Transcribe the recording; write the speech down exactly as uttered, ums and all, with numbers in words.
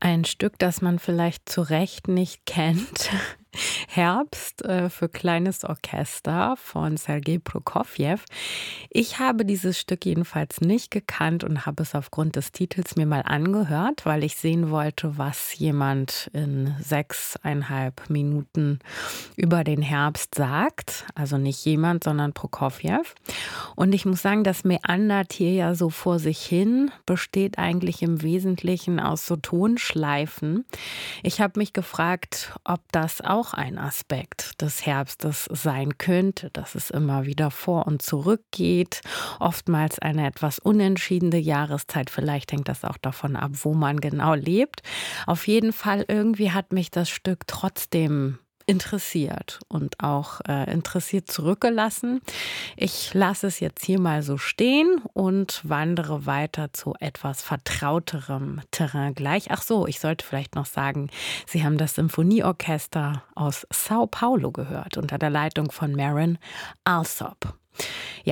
Ein Stück, das man vielleicht zu Recht nicht kennt. Herbst, äh, für kleines Orchester von Sergei Prokofjew. Ich habe dieses Stück jedenfalls nicht gekannt und habe es aufgrund des Titels mir mal angehört, weil ich sehen wollte, was jemand in sechseinhalb Minuten über den Herbst sagt. Also nicht jemand, sondern Prokofjew. Und ich muss sagen, das meandert hier ja so vor sich hin, besteht eigentlich im Wesentlichen aus so Tonschleifen. Ich habe mich gefragt, ob das auch ein Aspekt des Herbstes sein könnte, dass es immer wieder vor und zurück geht, oftmals eine etwas unentschiedene Jahreszeit. Vielleicht hängt das auch davon ab, wo man genau lebt. Auf jeden Fall irgendwie hat mich das Stück trotzdem interessiert und auch äh, interessiert zurückgelassen. Ich lasse es jetzt hier mal so stehen und wandere weiter zu etwas vertrauterem Terrain gleich. Ach so, ich sollte vielleicht noch sagen, Sie haben das Symphonieorchester aus Sao Paulo gehört, unter der Leitung von Maren Alsop. Ja,